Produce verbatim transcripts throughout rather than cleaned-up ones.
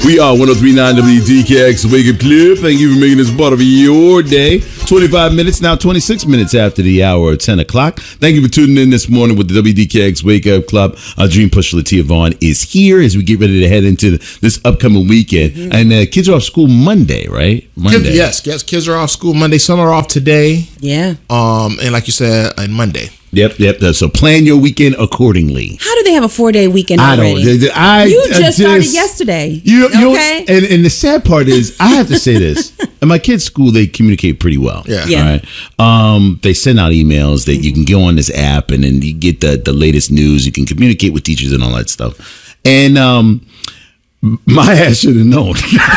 We are one oh three point nine W D K X Wake Up Club. Thank you for making this part of your day. twenty-five minutes, now twenty-six minutes after the hour of ten o'clock. Thank you for tuning in this morning with the W D K X Wake Up Club. Our Dream Pusher Latia Vaughn is here as we get ready to head into this upcoming weekend. Mm-hmm. And uh, kids are off school Monday, right? Monday. Yes, yes, kids are off school Monday. Some are off today. Yeah. Um, and like you said, on Monday. Yep, yep. So plan your weekend accordingly. How do they have a four-day weekend already? I don't. I, you just, I just started yesterday. You, you okay. Know, and, and the sad part is, I have to say this. At my kids' school, they communicate pretty well. Yeah. yeah. Right. Um, they send out emails that mm-hmm. you can go on this app and then you get the, the latest news. You can communicate with teachers and all that stuff. And um, my ass should have known.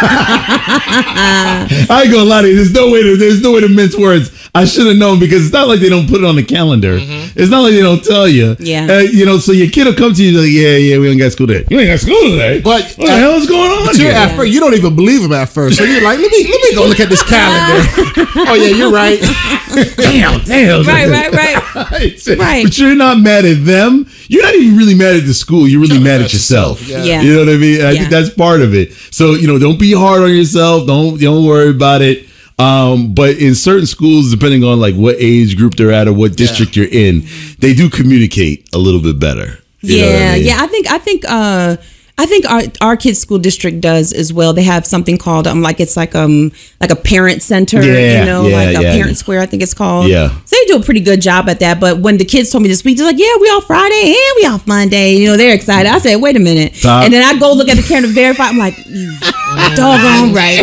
I ain't gonna lie to you. There's no way to. There's no way to mince words. I should have known because it's not like they don't put it on the calendar. Mm-hmm. It's not like they don't tell you. Yeah. Uh, you know, so your kid will come to you like, yeah, yeah, we ain't got school today. You ain't got school today. But what the uh, hell is going on but here? At first, you don't even believe him at first. So you're like, let me let me go look at this calendar. Oh yeah, you're right. damn, damn. Right, right, right. right. Right. But you're not mad at them. You're not even really mad at the school. You're really mad at yourself. yourself. Yeah. You know what I mean? I yeah. think that's part of it. So, you know, don't be hard on yourself. Don't don't worry about it. Um, but in certain schools, depending on like what age group they're at or what district yeah. you're in, they do communicate a little bit better. You yeah, know what I mean? yeah. I think I think uh, I think our our kids' school district does as well. They have something called um like it's like um like a parent center, yeah, you know, yeah, like a yeah. parent square. I think it's called. Yeah. So they do a pretty good job at that. But when the kids told me this week, they're like, "Yeah, we off Friday and we off Monday." You know, they're excited. I said, "Wait a minute," Stop. And then I go look at the calendar to verify. I'm like, doggone right.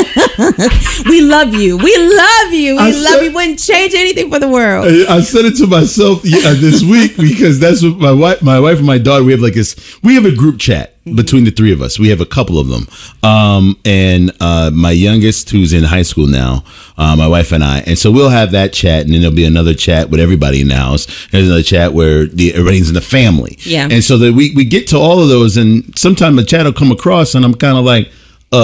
We love you. We love you. We I love said, you. Wouldn't change anything for the world. I said it to myself yeah, this week because that's what my wife, my wife and my daughter, we have like this, we have a group chat between the three of us. We have a couple of them. Um, and uh, my youngest, who's in high school now, uh, my wife and I. And so we'll have that chat, and then there'll be another chat with everybody in the house. There's another chat where the everybody's in the family. Yeah. And so that we, we get to all of those, and sometimes the chat will come across, and I'm kind of like,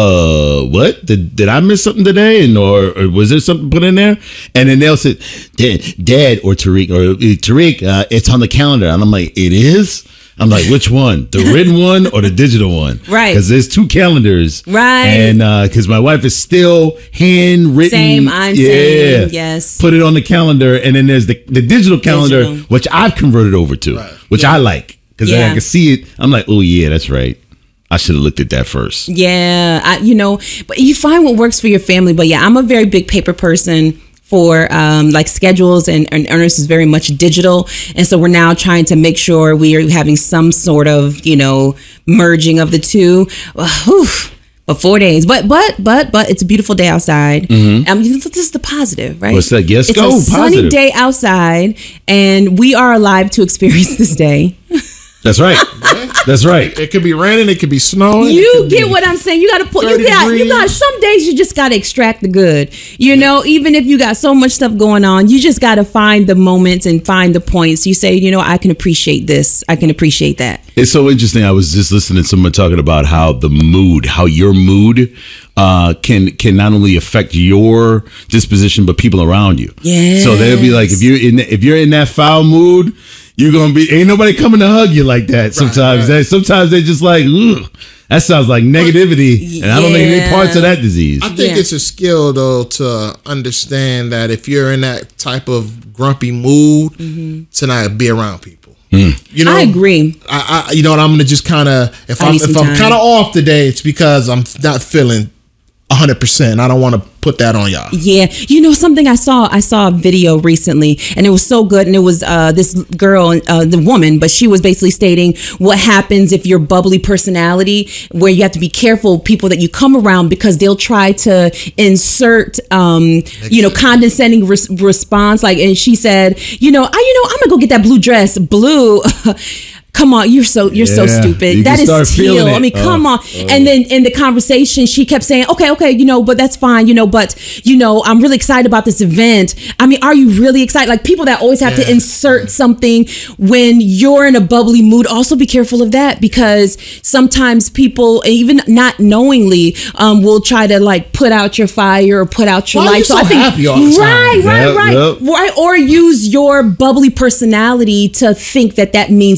uh, what? Did did I miss something today? And or, or was there something put in there? And then they'll say, Dad, Dad or Tariq, or Tariq, uh, it's on the calendar. And I'm like, it is? I'm like, which one? The written one or the digital one? Right. Because there's two calendars. Right. And because uh, my wife is still handwritten. Same, I'm yeah, saying, yes. Put it on the calendar. And then there's the, the digital calendar, Digital. which I've converted over to, Right. which Yeah. I like. Because Yeah. I can see it. I'm like, oh, yeah, that's right. I should have looked at that first. Yeah, I, you know, but you find what works for your family. But yeah, I'm a very big paper person for um, like schedules, and, and Ernest is very much digital. And so we're now trying to make sure we are having some sort of, you know, merging of the two. Whew. But four days, but but but but it's a beautiful day outside. Mm-hmm. Um, this is the positive, right? What's that? Yes, it's go a sunny positive. day outside, and we are alive to experience this day. That's right. That's right. It could be raining. It could be snowing. You get what I'm saying. You got to put. You got. degrees. You got. Some days you just got to extract the good. You know, even if you got so much stuff going on, you just got to find the moments and find the points. You say, you know, I can appreciate this. I can appreciate that. It's so interesting. I was just listening to someone talking about how the mood, how your mood uh, can can not only affect your disposition, but people around you. Yeah. So they'll be like, if you're in if you're in that foul mood, you're gonna be ain't nobody coming to hug you like that. Sometimes, right. They, sometimes they just like, ugh, that sounds like negativity, and I don't think any Yeah. parts of that disease. I think Yeah. it's a skill though to understand that if you're in that type of grumpy mood, Mm-hmm. to not be around people. Hmm. You know, I agree. I, I you know what, I'm gonna just kind of if I I'm need if some I'm time. kind of off today, it's because I'm not feeling one hundred percent. I don't want to put that on y'all. Yeah, you know something. I saw I saw a video recently, and it was so good. And it was uh, this girl, uh, the woman, but she was basically stating what happens if your bubbly personality, where you have to be careful people that you come around because they'll try to insert, um, you know, condescending res- response. Like, and she said, you know, I, you know, I'm gonna go get that blue dress, blue. Come on, you're so you're so Yeah, stupid. you That can start is teal. feeling it. I mean, Oh, come on. oh. And then in the conversation, she kept saying, "Okay, okay, you know, but that's fine, you know, but you know, I'm really excited about this event. I mean, are you really excited?" Like people that always have Yeah. to insert something when you're in a bubbly mood. Also, be careful of that because sometimes people, even not knowingly, um, will try to like put out your fire or put out your Why are light. you so happy all the time? right, right, Yep, right, yep. right, or use your bubbly personality to think that that means that you're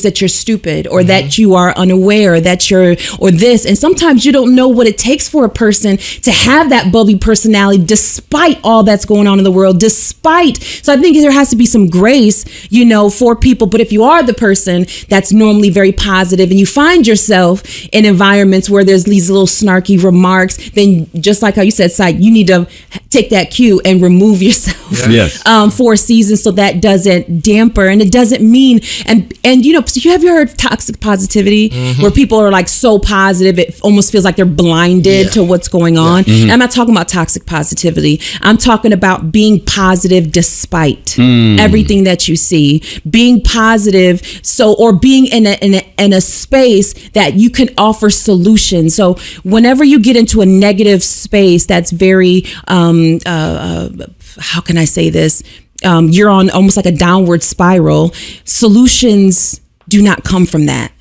stupid, or mm-hmm. that you are unaware, that you're, or this. And sometimes you don't know what it takes for a person to have that bubbly personality despite all that's going on in the world, despite. So I think there has to be some grace, you know, for people. But if you are the person that's normally very positive and you find yourself in environments where there's these little snarky remarks, then just like how you said, Syke, you need to take that cue and remove yourself yeah. yes. um, for a season so that doesn't damper. And it doesn't mean, and, and you know, so you have you heard toxic positivity, mm-hmm. where people are like so positive, it almost feels like they're blinded yeah. to what's going on. Yeah. Mm-hmm. I'm not talking about toxic positivity. I'm talking about being positive despite mm. everything that you see, being positive. So, or being in a, in a, in a space that you can offer solutions. So whenever you get into a negative space, that's very, um, uh, uh, how can I say this? Um, you're on almost like a downward spiral. Solutions do not come from that.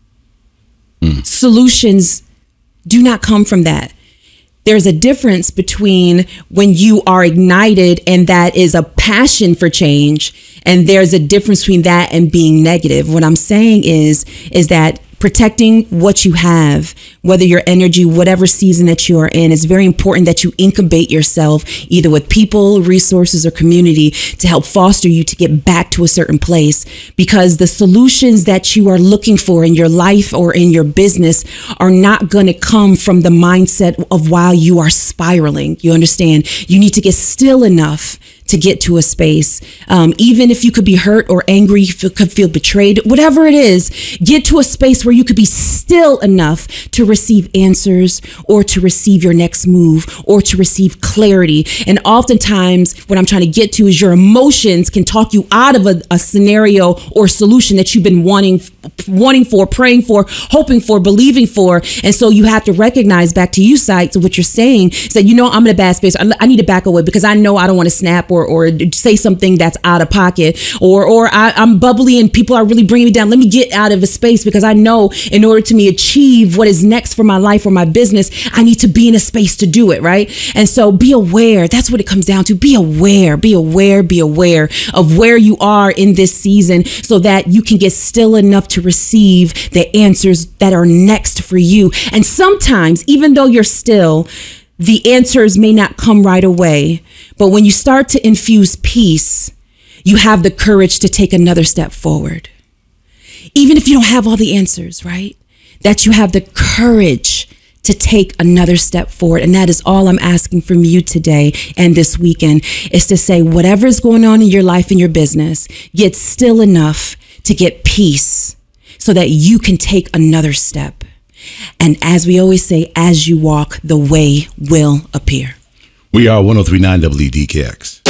Mm. Solutions do not come from that. There's a difference between when you are ignited and that is a passion for change, and there's a difference between that and being negative. What I'm saying is, is that protecting what you have, whether your energy, whatever season that you are in, it's very important that you incubate yourself either with people, resources, or community to help foster you to get back to a certain place, because the solutions that you are looking for in your life or in your business are not going to come from the mindset of while you are spiraling. You understand? You need to get still enough to get to a space. Um, even if you could be hurt or angry, you could feel betrayed, whatever it is, get to a space where you could be still enough to receive answers or to receive your next move or to receive clarity. And oftentimes what I'm trying to get to is your emotions can talk you out of a, a scenario or solution that you've been wanting, wanting for, praying for, hoping for, believing for. And so you have to recognize, back to you, Syke, so what you're saying is that, you know, I'm in a bad space. I, I need to back away because I know I don't want to snap or or say something that's out of pocket, or or I, I'm bubbly and people are really bringing me down. Let me get out of a space because I know in order to me achieve what is next for my life or my business, I need to be in a space to do it, right? And so be aware. That's what it comes down to. Be aware, be aware, be aware of where you are in this season so that you can get still enough to receive the answers that are next for you. And sometimes, even though you're still, the answers may not come right away, but when you start to infuse peace, you have the courage to take another step forward. Even if you don't have all the answers, right? That you have the courage to take another step forward. And that is all I'm asking from you today and this weekend, is to say whatever is going on in your life and your business, get still enough to get peace so that you can take another step. And as we always say, as you walk, the way will appear. We are one oh three point nine W D K X.